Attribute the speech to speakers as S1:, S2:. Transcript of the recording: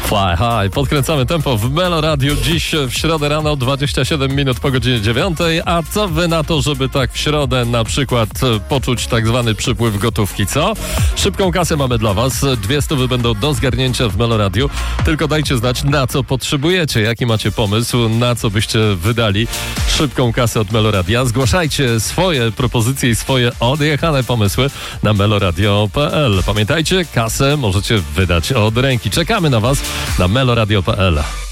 S1: Fly High. Podkręcamy tempo w Melo Radio. Dziś w środę rano 27 minut po godzinie 9. A co wy na to, żeby tak w środę na przykład poczuć tak zwany przypływ gotówki, co? Szybką kasę mamy dla was. 200 będą do zgarnięcia w Melo Radio. Tylko dajcie znać, na co potrzebujecie. Jaki macie pomysł, na co byście wydali szybką kasę od Melo Radia. Zgłaszajcie swoje propozycje i swoje odjechane pomysły na meloradio.pl. Pamiętajcie, kasę możecie wydać od ręki. Czekamy na was na meloradio.pl.